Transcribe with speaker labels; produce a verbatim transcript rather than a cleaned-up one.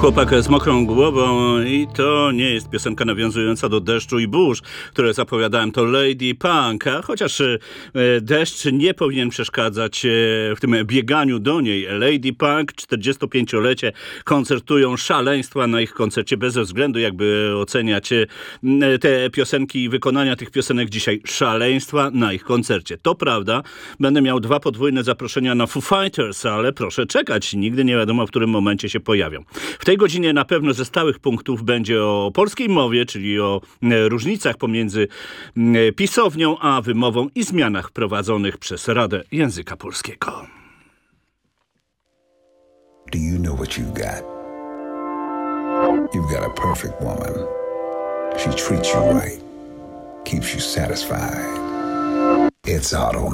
Speaker 1: Chłopak z mokrą głową i to nie jest piosenka nawiązująca do deszczu i burz, które zapowiadałem, to Lady Punk, a chociaż e, deszcz nie powinien przeszkadzać e, w tym bieganiu do niej. Lady Punk, czterdziestopięciolecie, koncertują szaleństwa na ich koncercie, bez względu jakby oceniać e, te piosenki i wykonania tych piosenek dzisiaj. Szaleństwa na ich koncercie. To prawda, będę miał dwa podwójne zaproszenia na Foo Fighters, ale proszę czekać, nigdy nie wiadomo, w którym momencie się pojawią. W tej godzinie na pewno ze stałych punktów będzie o polskiej mowie, czyli o e, różnicach pomiędzy e, pisownią a wymową i zmianach wprowadzonych przez Radę Języka Polskiego.
Speaker 2: Do you know what you've got? You've got a perfect woman. She treats you right, keeps you satisfied. It's auto